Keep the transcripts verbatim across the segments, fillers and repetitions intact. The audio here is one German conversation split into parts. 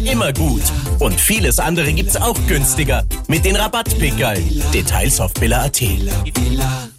immer gut. Und vieles andere gibt's auch günstiger. Mit den Rabattpickerl. Details auf billa punkt at.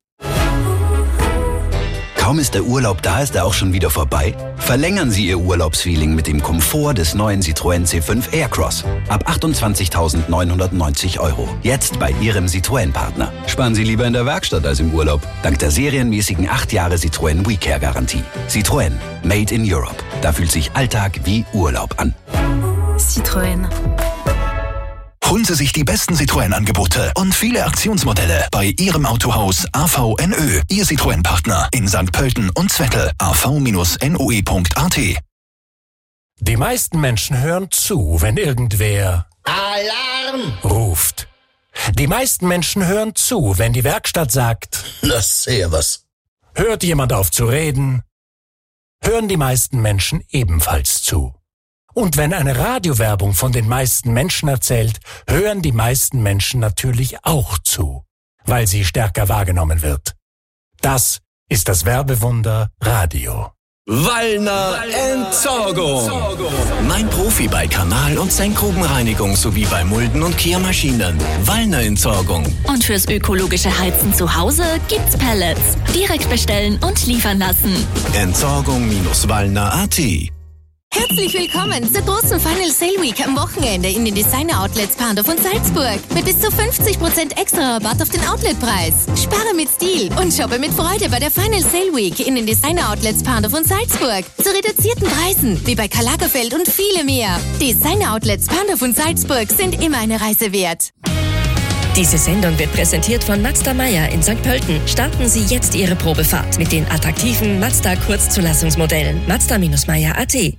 Kaum ist der Urlaub da, ist er auch schon wieder vorbei? Verlängern Sie Ihr Urlaubsfeeling mit dem Komfort des neuen Citroën C fünf Aircross. Ab achtundzwanzigtausendneunhundertneunzig Euro. Jetzt bei Ihrem Citroën-Partner. Sparen Sie lieber in der Werkstatt als im Urlaub. Dank der serienmäßigen acht Jahre Citroën WeCare-Garantie. Citroën. Made in Europe. Da fühlt sich Alltag wie Urlaub an. Citroën. Holen Sie sich die besten Citroën-Angebote und viele Aktionsmodelle bei Ihrem Autohaus A V N Ö, Ihr Citroën-Partner in Sankt Pölten und Zwettl. a v Bindestrich n o e punkt a t. Die meisten Menschen hören zu, wenn irgendwer Alarm ruft. Die meisten Menschen hören zu, wenn die Werkstatt sagt, lass sehr was. Hört jemand auf zu reden, hören die meisten Menschen ebenfalls zu. Und wenn eine Radiowerbung von den meisten Menschen erzählt, hören die meisten Menschen natürlich auch zu, weil sie stärker wahrgenommen wird. Das ist das Werbewunder Radio. Wallner Entsorgung. Mein Profi bei Kanal- und Senkgrubenreinigung sowie bei Mulden- und Kehrmaschinen. Wallner Entsorgung. Und fürs ökologische Heizen zu Hause gibt's Pellets. Direkt bestellen und liefern lassen. Entsorgung Wallner punkt a t. Herzlich willkommen zur großen Final Sale Week am Wochenende in den Designer Outlets Pandorf und Salzburg. Mit bis zu fünfzig Prozent extra Rabatt auf den Outletpreis. Spare mit Stil und shoppe mit Freude bei der Final Sale Week in den Designer Outlets Pandorf und Salzburg. Zu reduzierten Preisen, wie bei Karl Lagerfeld und viele mehr. Designer Outlets Pandorf und Salzburg sind immer eine Reise wert. Diese Sendung wird präsentiert von Mazda Meier in Sankt Pölten. Starten Sie jetzt Ihre Probefahrt mit den attraktiven Mazda Kurzzulassungsmodellen. Mazda Meier punkt a t.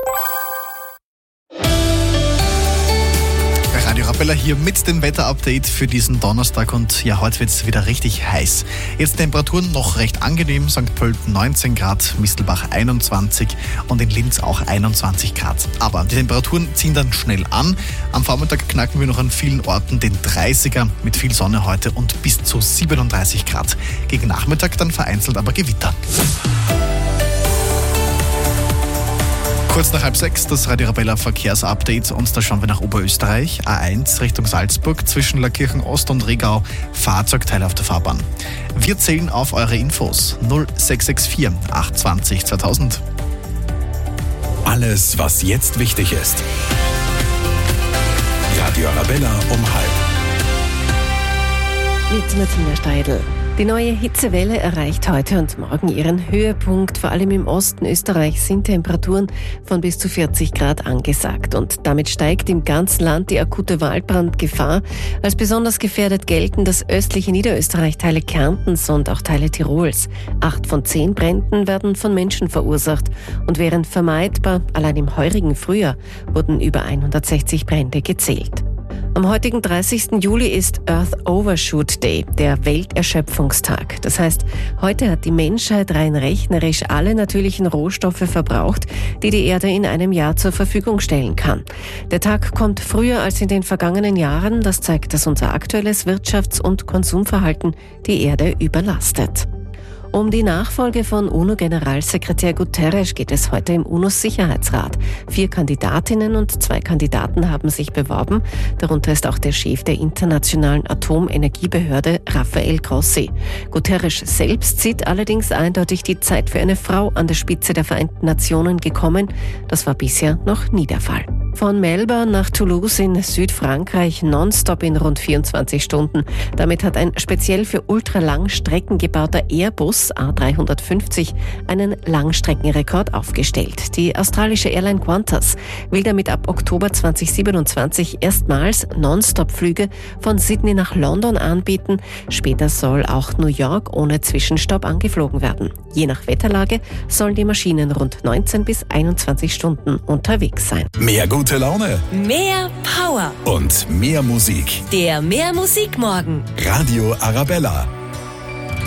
Radio Arabella hier mit dem Wetterupdate für diesen Donnerstag und ja, heute wird es wieder richtig heiß. Jetzt Temperaturen noch recht angenehm, Sankt Pölten neunzehn Grad, Mistelbach einundzwanzig und in Linz auch einundzwanzig Grad. Aber die Temperaturen ziehen dann schnell an. Am Vormittag knacken wir noch an vielen Orten den dreißiger mit viel Sonne heute und bis zu siebenunddreißig Grad. Gegen Nachmittag dann vereinzelt aber Gewitter. Kurz nach halb sechs das Radio Arabella Verkehrsupdate und da schauen wir nach Oberösterreich. A eins Richtung Salzburg zwischen Lackirchen Ost und Regau. Fahrzeugteile auf der Fahrbahn. Wir zählen auf eure Infos. null sechs sechs vier acht zwei null zweitausend. Alles, was jetzt wichtig ist. Radio Arabella um halb. Mit Martina Steidl. Die neue Hitzewelle erreicht heute und morgen ihren Höhepunkt. Vor allem im Osten Österreichs sind Temperaturen von bis zu vierzig Grad angesagt. Und damit steigt im ganzen Land die akute Waldbrandgefahr. Als besonders gefährdet gelten das östliche Niederösterreich, Teile Kärntens und auch Teile Tirols. Acht von zehn Bränden werden von Menschen verursacht und wären vermeidbar. Allein im heurigen Frühjahr wurden über hundertsechzig Brände gezählt. Am heutigen dreißigsten Juli ist Earth Overshoot Day, der Welterschöpfungstag. Das heißt, heute hat die Menschheit rein rechnerisch alle natürlichen Rohstoffe verbraucht, die die Erde in einem Jahr zur Verfügung stellen kann. Der Tag kommt früher als in den vergangenen Jahren. Das zeigt, dass unser aktuelles Wirtschafts- und Konsumverhalten die Erde überlastet. Um die Nachfolge von UNO-Generalsekretär Guterres geht es heute im UNO-Sicherheitsrat. Vier Kandidatinnen und zwei Kandidaten haben sich beworben. Darunter ist auch der Chef der Internationalen Atomenergiebehörde, Rafael Grossi. Guterres selbst sieht allerdings eindeutig die Zeit für eine Frau an der Spitze der Vereinten Nationen gekommen. Das war bisher noch nie der Fall. Von Melbourne nach Toulouse in Südfrankreich nonstop in rund vierundzwanzig Stunden. Damit hat ein speziell für Ultralangstrecken gebauter Airbus A dreihundertfünfzig einen Langstreckenrekord aufgestellt. Die australische Airline Qantas will damit ab Oktober zweitausendsiebenundzwanzig erstmals Nonstop-Flüge von Sydney nach London anbieten. Später soll auch New York ohne Zwischenstopp angeflogen werden. Je nach Wetterlage sollen die Maschinen rund neunzehn bis einundzwanzig Stunden unterwegs sein. Mehr gute Laune. Mehr Power. Und mehr Musik. Der Mehr Musik morgen. Radio Arabella.